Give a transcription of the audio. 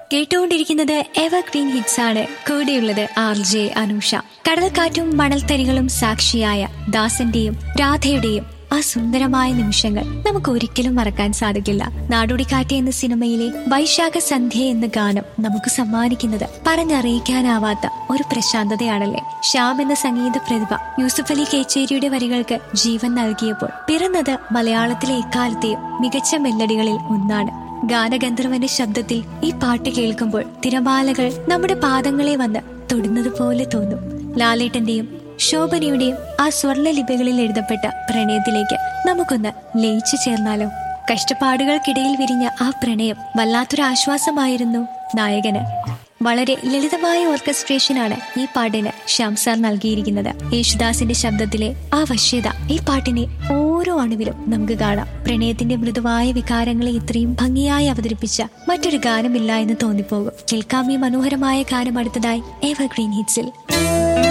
കേട്ടുകൊണ്ടിരിക്കുന്നത് evergreen hits ആണ്. കൂടെയുള്ളത് RJ അനൂഷ. കടൽക്കാറ്റും മണൽത്തരികളും സാക്ഷിയായ ദാസന്റെയും രാധയുടെയും ആ സുന്ദരമായ നിമിഷങ്ങൾ നമുക്ക് ഒരിക്കലും മറക്കാൻ സാധിക്കില്ല. നാടോടിക്കാറ്റ് എന്ന സിനിമയിലെ വൈശാഖ സന്ധ്യ എന്ന ഗാനം നമുക്ക് സമ്മാനിക്കുന്നത് പറഞ്ഞറിയിക്കാനാവാത്ത ഒരു പ്രശാന്തതയാണല്ലേ. ശ്യാം എന്ന സംഗീത പ്രതിഭ യൂസുഫ് അലി കേച്ചേരിയുടെ വരികൾക്ക് ജീവൻ നൽകിയപ്പോൾ പിറന്നത് മലയാളത്തിലെ എക്കാലത്തെയും മികച്ച മെല്ലഡികളിൽ ഒന്നാണ്. ഗാനഗന്ധർവന്റെ ശബ്ദത്തിൽ ഈ പാട്ട് കേൾക്കുമ്പോൾ തിരമാലകൾ നമ്മുടെ പാദങ്ങളെ വന്ന് തൊടുന്നത് പോലെ തോന്നും. ലാലേട്ടന്റെയും ശോഭനയുടെയും ആ സ്വർണ്ണ ലിപികളിൽ എഴുതപ്പെട്ട പ്രണയത്തിലേക്ക് നമുക്കൊന്ന് ലയിച്ചു ചേർന്നാലോ. കഷ്ടപ്പാടുകൾക്കിടയിൽ വിരിഞ്ഞ ആ പ്രണയം വല്ലാത്തൊരു ആശ്വാസമായിരുന്നു നായകന്. വളരെ ലളിതമായ ഓർക്കസ്ട്രേഷനാണ് ഈ പാട്ടിന് ശ്യാം സാർ നൽകിയിരിക്കുന്നത്. യേശുദാസിന്റെ ശബ്ദത്തിലെ ആ വശ്യത ഈ പാട്ടിനെ ഓരോ അണുവിലും നമുക്ക് കാണാം. പ്രണയത്തിന്റെ മൃദുവായ വികാരങ്ങളെ ഇത്രയും ഭംഗിയായി അവതരിപ്പിച്ച മറ്റൊരു ഗാനമില്ല എന്ന് തോന്നിപ്പോകും. കേൾക്കാം ഈ മനോഹരമായ ഗാനം അടുത്തതായി എവർഗ്രീൻ ഹിറ്റ്സിൽ.